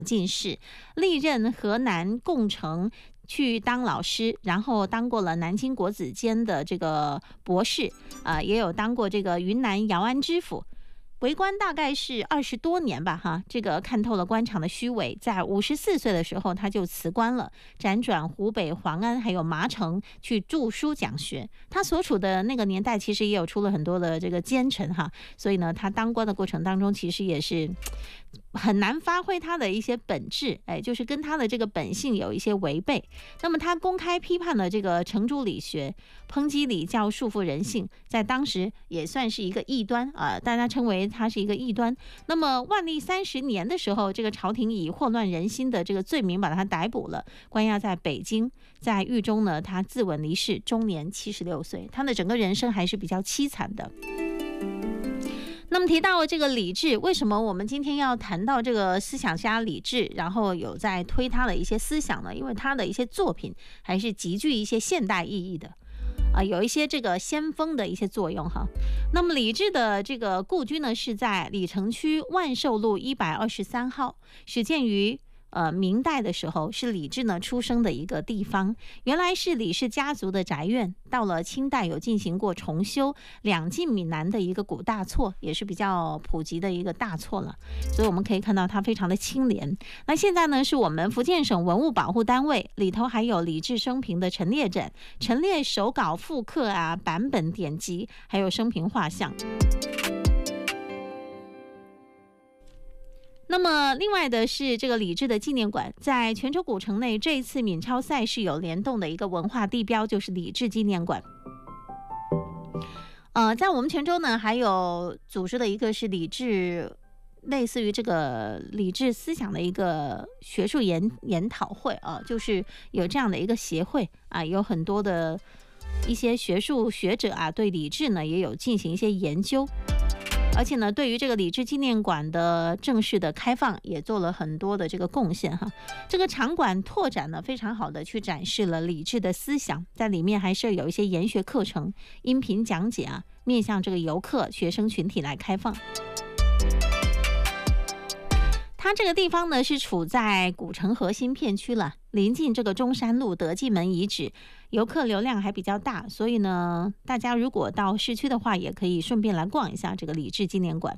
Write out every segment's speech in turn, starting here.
进士，历任河南共城去当老师，然后当过了南京国子监的这个博士，也有当过这个云南姚安知府。为官大概是20多年吧，哈，这个看透了官场的虚伪，在54岁的时候他就辞官了，辗转湖北黄安还有麻城去著书讲学。他所处的那个年代其实也有出了很多的这个奸臣哈，所以呢，他当官的过程当中其实也是很难发挥他的一些本质，就是跟他的这个本性有一些违背。那么他公开批判了这个程朱理学，抨击礼教束缚人性，在当时也算是一个异端啊，大家称为他是一个异端。那么万历30年的时候，这个朝廷以祸乱人心的这个罪名把他逮捕了，关押在北京，在狱中呢，他自刎离世，终年76岁。他的整个人生还是比较凄惨的。那么提到这个李治，为什么我们今天要谈到这个思想家李治，然后有在推他的一些思想呢？因为他的一些作品还是极具一些现代意义的，有一些这个先锋的一些作用哈。那么李治的这个故居呢，是在李城区万寿路123号，始建于明代的时候，是李治呢出生的一个地方，原来是李氏家族的宅院，到了清代有进行过重修，两晋闽南的一个古大厝，也是比较普及的一个大厝了，所以我们可以看到它非常的清廉。那现在呢，是我们福建省文物保护单位，里头还有李治生平的陈列展，陈列手稿复刻啊、版本典籍，还有生平画像。那么另外的是这个李治的纪念馆，在泉州古城内，这一次闽超赛事有联动的一个文化地标就是李治纪念馆。在我们泉州呢，还有组织的一个是李治，类似于这个李治思想的一个学术研讨会啊，就是有这样的一个协会啊，有很多的一些学术学者啊，对李治呢也有进行一些研究。而且呢，对于这个李治纪念馆的正式的开放，也做了很多的这个贡献哈。这个场馆拓展呢，非常好的去展示了李治的思想，在里面还是有一些研学课程、音频讲解啊，面向这个游客、学生群体来开放。它这个地方呢是处在古城核心片区了，临近这个中山路德记门遗址，游客流量还比较大，所以呢，大家如果到市区的话，也可以顺便来逛一下这个李治纪念馆。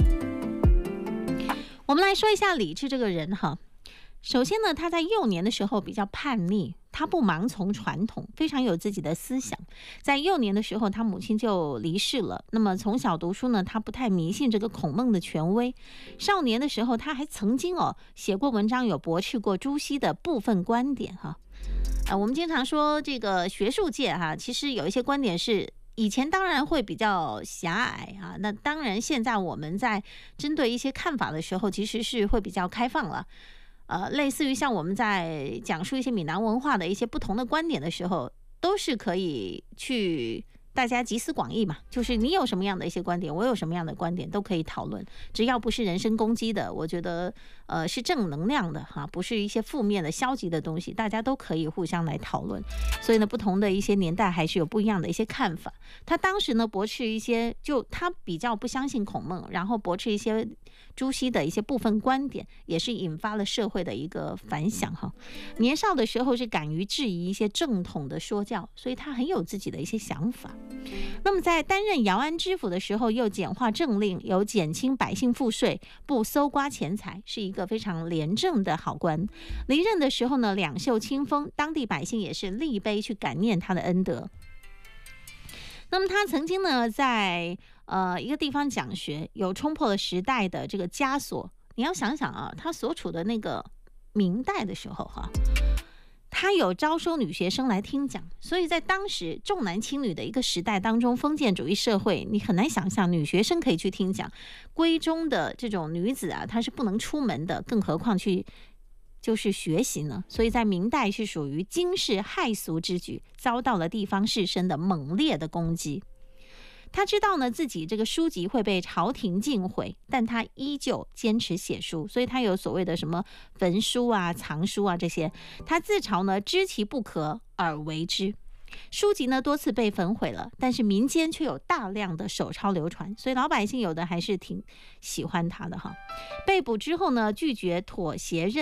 我们来说一下李治这个人哈。首先呢，他在幼年的时候比较叛逆，他不盲从传统，非常有自己的思想。在幼年的时候，他母亲就离世了。那么从小读书呢，他不太迷信这个孔孟的权威。少年的时候，他还曾经写过文章，有驳斥过朱熹的部分观点哈。我们经常说这个学术界哈，其实有一些观点是以前当然会比较狭隘啊，那当然现在我们在针对一些看法的时候，其实是会比较开放了。类似于像我们在讲述一些闽南文化的一些不同的观点的时候，都是可以去大家集思广益嘛，就是你有什么样的一些观点，我有什么样的观点，都可以讨论，只要不是人身攻击的，我觉得是正能量的哈，不是一些负面的消极的东西，大家都可以互相来讨论。所以呢，不同的一些年代还是有不一样的一些看法。他当时呢驳斥一些，就他比较不相信孔孟，然后驳斥一些朱熹的一些部分观点，也是引发了社会的一个反响哈。年少的时候是敢于质疑一些正统的说教，所以他很有自己的一些想法。那么在担任姚安知府的时候，又简化政令，有减轻百姓赋税，不搜刮钱财，是一个非常廉政的好官。离任的时候呢，两袖清风，当地百姓也是立碑去感念他的恩德。那么他曾经呢，在一个地方讲学，有冲破了时代的这个枷锁。你要想想啊，他所处的那个明代的时候哈，他有招收女学生来听讲，所以在当时重男轻女的一个时代当中，封建主义社会，你很难想象女学生可以去听讲。闺中的这种女子啊，她是不能出门的，更何况去就是学习呢？所以在明代是属于惊世骇俗之举，遭到了地方士绅的猛烈的攻击。他知道呢自己这个书籍会被朝廷禁毁，但他依旧坚持写书，所以他有所谓的什么焚书啊、藏书啊这些。他自嘲呢知其不可而为之。 书籍呢多次被焚毁了，但是民间却有大量的手抄流传，所以老百姓有的还是挺喜欢他的哈。被捕之后呢，拒绝妥协